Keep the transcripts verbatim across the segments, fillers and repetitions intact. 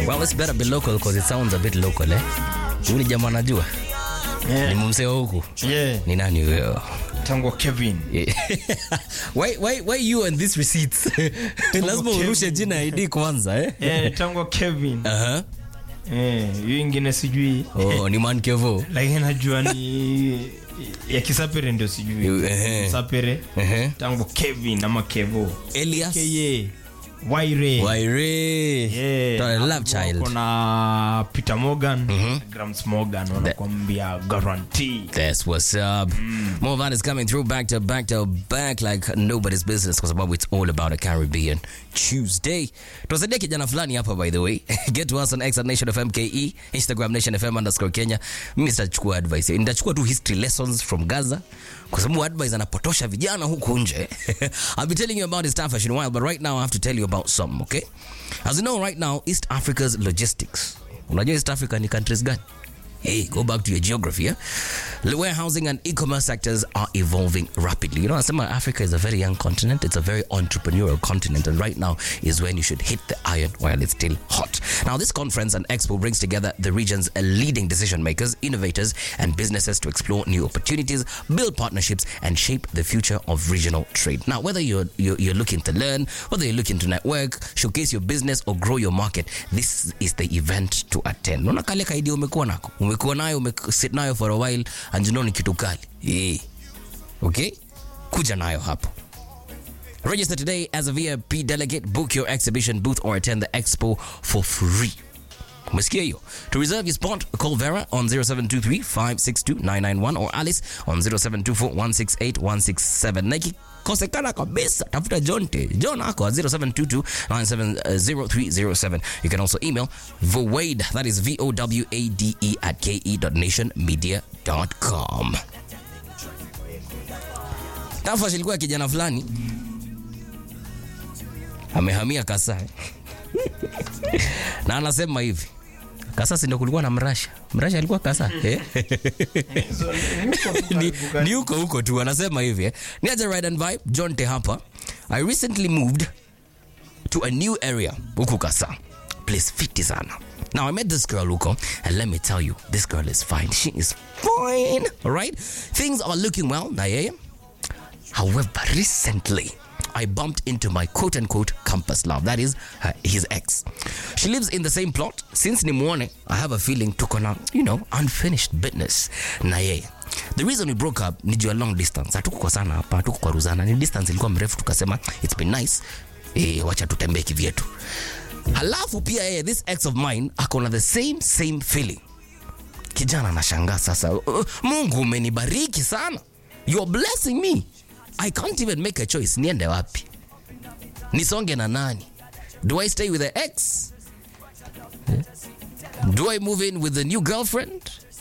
Well, it's better be local because it sounds a bit local, eh? Uni jamaa najua. Yeah. Ni mumsee huku. Yeah. Ni nani huyo? Tango Kevin. Yeah. why why why you and these receipts? Lazima urushe jina I D kwanza, eh? Yeah, Tango Kevin. Aha. Eh, hiyo ingine sijui. Oh, ni man Kevo. Lakini najua ni ya Kisapere ndio sijui. Eh. Kisapere. Eh. Tango Kevin ama Kevo. Elias Keye. Waire. Waire. Yeah. To love child. Kuna Peter Morgan, Mhm. Grams Morgan wanakuambia guarantee. That's what's up. Mm. More of that is coming through back to back to back like nobody's business because about it's all about a Caribbean Tuesday. Tuwasaidie kijana fulani hapa by the way. Get to us on X at Nation F M K E, Instagram Nation F M underscore Kenya. Mimi sitachukua advice. Nitachukua tu history lessons from Gaza. Kwa sababu advice anapotosha vijana huku nje. I'll be telling you about his stuff in a while, but right now I have to tell you about some, okay? As you know right now, East Africa's logistics. Unajua East Africa ni countries gani? Hey, go back to your geography, yeah? The warehousing and e-commerce sectors are evolving rapidly. You know, Africa is a very young continent. It's a very entrepreneurial continent. And right now is when you should hit the iron while it's still hot. Now, this conference and expo brings together the region's leading decision makers, innovators, and businesses to explore new opportunities, build partnerships, and shape the future of regional trade. Now, whether you're, you're, you're looking to learn, whether you're looking to network, showcase your business, or grow your market, this is the event to attend. Unaona kale ka idea umekuwa nako. Umekuwa nayo, umesit nayo for a while, and you know ni kitu kali. Yeah. Okay? Kuja nayo hapo. Register today as a V I P delegate, book your exhibition booth, or attend the expo for free. Umesikia hiyo? To reserve your spot, call Vera on zero seven two three five six two nine nine one or Alice on zero seven two four one six eight one six seven. Na ikikosekana kabisa, tafuta Jonte. John ako zero seven two two nine seven zero three zero seven. You can also email Vowade, that is V O W A D E at K E dot nation media dot com. Tafa shilikuwa kijana fulani amehamia Kasai. Na anasema hivi, Kasa si ndio kulikuwa na Mrasha. Mrasha alikuwa Kasa. Eh? ni, ni huko huko tu anasema hivi. Eh? Niaje Ride and Vibe, John Te hapa. I recently moved to a new area huko Kasa. Place fiti sana. Now I met this girl huko, and let me tell you, this girl is fine. She is fine. All right? Things are looking well na yeye. However, recently I bumped into my quote-unquote campus love. That is her, his ex. She lives in the same plot. Since Nimwone, I have a feeling tuko na, you know, unfinished business na yeye. The reason we broke up ni juu ya long distance. Hatuko sana hapa, hatuko kwa Ruzana. Ni distance ilikuwa mrefu, tukasema it's been nice. Eh, wacha tutembee kivyetu. Halafu pia yeye, this ex of mine, ako na the same same feeling. Kijana anashangaa sasa. Uh, Mungu umenibariki sana. You're blessing me. I can't even make a choice. Niende wapi? Nisonge na nani? Do I stay with the ex? Do I move in with the new girlfriend?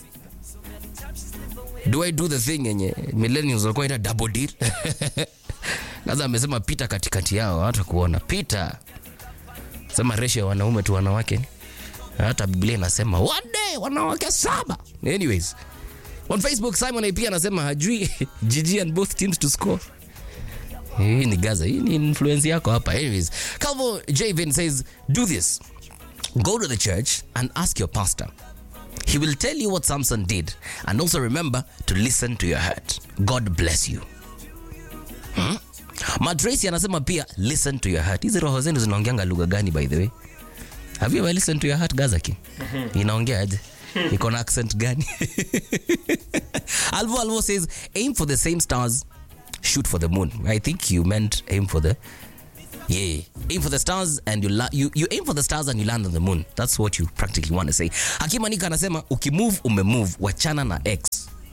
Do I do the thing yenye millennials walikuwa ita double deal? Kaza amesema Peter katikati yao, hata kuona Peter. Sema ratio ya wanaume tu wanawake. Hata Biblia inasema one day wanawake saba. Anyways, on Facebook, Simon A P anasema hajui Gigi and both teams to score. Hii ni Gaza. Hii ni influence yako hapa. Anyways, Calvo Javin says, do this. Go to the church and ask your pastor. He will tell you what Samson did. And also remember to listen to your heart. God bless you. Hmm? Matracy anasema pia, listen to your heart. Hizi roho zenu zinaongeanga lugha gani by the way? Have you ever listened to your heart, Gaza King? Inaongea aje? Iko na accent gani? Alvo Alvo says, aim for the same stars, shoot for the moon. I think you meant aim for the... Yeah. Aim for the stars and you, la- you you aim for the stars and you land on the moon. That's what you practically want to say. Hakim Anika anasema, ukimove umemove, wachana na ex.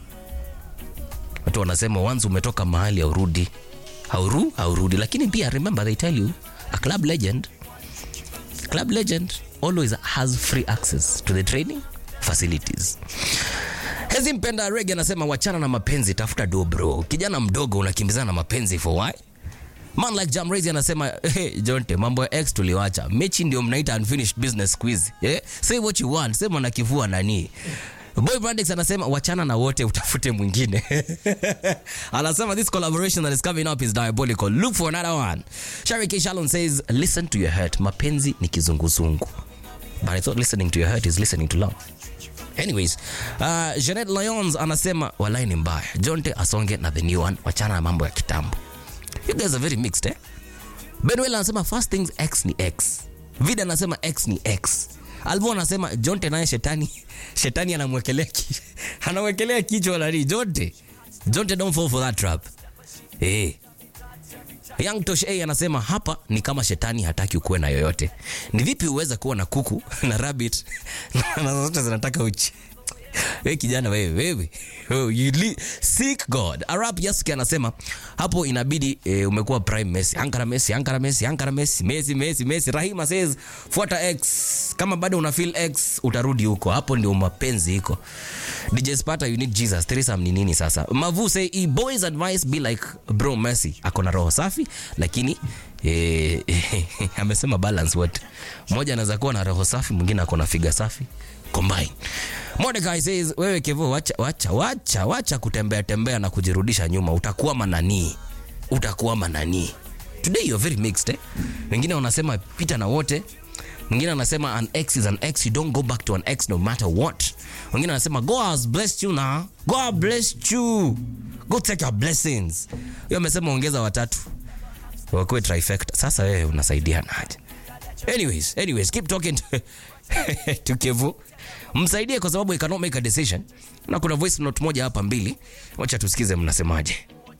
Watu wanasema, once umetoka mahali haurudi. Hauru, haurudi. Lakini pia, remember they tell you, a club legend, club legend always has free access to the training facilities. Hezi mpenda Reggae anasema, wachana na mapenzi, tafuta do bro. Kijana mdogo unakimbizana na mapenzi for why? Man like Jam Razy anasema, hey Jonte, mambo ya ex tuliwacha. Mechi ndio mnaita unfinished business quiz. Yeah? Say what you want, sema na kivua nani. Boy Brandix anasema, wachana na wote utafute mwingine. Anasema, this collaboration that is coming up is diabolical. Look for another one. Sherry K. Shalom says, listen to your heart. Mapenzi ni kizunguzungu. But I thought listening to your heart is listening to love. Anyways, uh, Janet Lyons anasema walai ni mbaya. Jonte asonge na the new one, wachana na mambo ya kitambo. You guys are very mixed, eh? Benwell anasema first things X ni X. Vida anasema X ni X. Alvo anasema Jonte naye shetani. Shetani anamwekelea ki. Anawekelea kichwa lari Jonte. Jonte don't fall for that trap. Eh. Hey. Young Tosh A anasema hapa ni kama shetani hataki ukuwe na yoyote. Ni vipi uweza kuwa na kuku na rabbit na zote zinataka uchi? Wewe kijana wewe wewe. Oh, you li- seek God. Arab Yasuke anasema hapo inabidi e, umekuwa prime Messi. Ankara Messi, Ankara Messi, Ankara Messi, Messi, Messi, Messi. Rahima says fuata X. Kama bado una feel X utarudi huko. Hapo ndio mapenzi iko. D J Sparta you need Jesus. Teresa ni nini sasa? Mavu say e boys advice be like bro Messi. Akona roho safi lakini eh, amesema balance what. Mmoja anaweza kuwa na roho safi, mwingine akona figa safi. Combine. Mordecai says wewe Kevo wacha wacha wacha wacha kutembea tembea na kujirudisha nyuma, utakuwa manani. Utakuwa manani. Today you're very mixed, eh? Wengine wanasema pita na wote. Mwingine anasema an ex is an ex, you don't go back to an ex no matter what. Wengine anasema God has blessed you now. God bless you. Go take your blessings. Yeye amesema ongeza watatu. Wakuwe trifecta. Sasa wewe unasaidia naje? Anyways, anyways, keep talking to, to Kevo. Msaidie kwa sababu he cannot make a decision. Na kuna voice note moja hapa mbili. Wacha tusikize mnasemaje.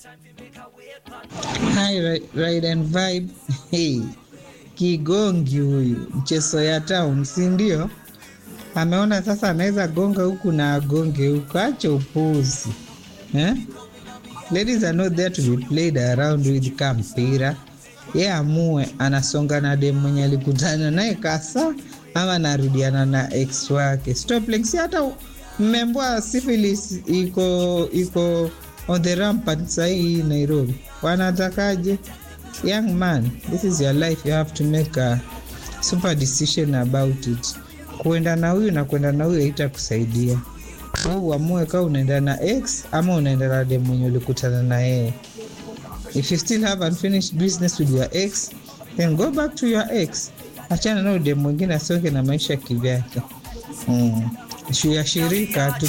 Hi, Ride and Vibe. Hey, Kigongi huyu mchezo ya town, si ndio? Ameona sasa anaweza gonga huku na agonge huku, acha upuzi. Eh? Ladies are not there to be played around with kampira. Yeye amue anasonga na dem mwenye alikutana naye kasa ama narudiana na ex wake. Stop playing. Si hata mmembwa syphilis iko iko on the rampant sahi Nairobi. Wanatakaje? Young man, this is your life, you have to make a super decision about it. Kuenda na huyu na kuenda na huyu haitakusaidia. Wewe uamue kama unaenda na ex ama unaenda na dem mwenye ulikutana na yeye. If you still have unfinished business with your ex, then go back to your ex. Achana na dem mwingine asoke na maisha kivyake. Mm. Ya shirika tu